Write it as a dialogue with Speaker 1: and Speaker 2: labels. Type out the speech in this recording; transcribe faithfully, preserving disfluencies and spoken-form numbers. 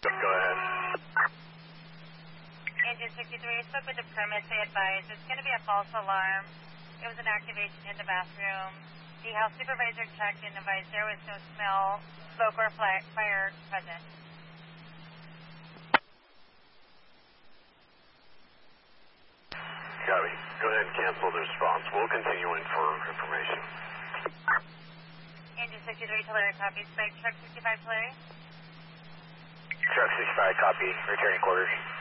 Speaker 1: Go ahead.
Speaker 2: Engine sixty-three, I spoke with the premise. They advised it's going to be a false alarm. It was an activation in the bathroom. The house supervisor checked and advised there was no smell, smoke, or fire present.
Speaker 1: Copy. Go ahead and cancel the response. We'll continue in for information.
Speaker 2: Engine sixty-three, Tulare, copy. Spike, truck sixty-five, Tulare.
Speaker 1: Truck sixty-five, copy. Returning quarters.